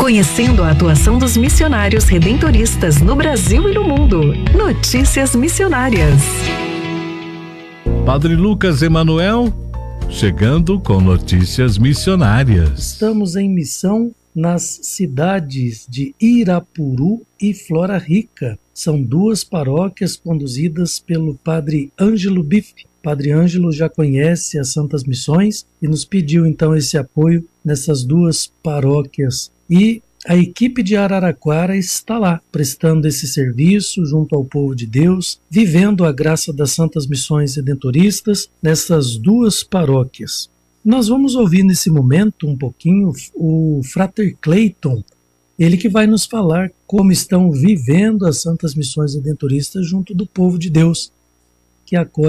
Conhecendo a atuação dos missionários redentoristas no Brasil e no mundo. Notícias Missionárias. Padre Lucas Emanuel, chegando com notícias missionárias. Estamos em missão nas cidades de Irapuru e Flora Rica. São duas paróquias conduzidas pelo Padre Ângelo Bife. Padre Ângelo já conhece as Santas Missões e nos pediu então esse apoio nessas duas paróquias. E a equipe de Araraquara está lá, prestando esse serviço junto ao povo de Deus, vivendo a graça das Santas Missões Redentoristas nessas duas paróquias. Nós vamos ouvir nesse momento um pouquinho o Frater Cleiton, ele que vai nos falar como estão vivendo as Santas Missões Redentoristas junto do povo de Deus, que acolhe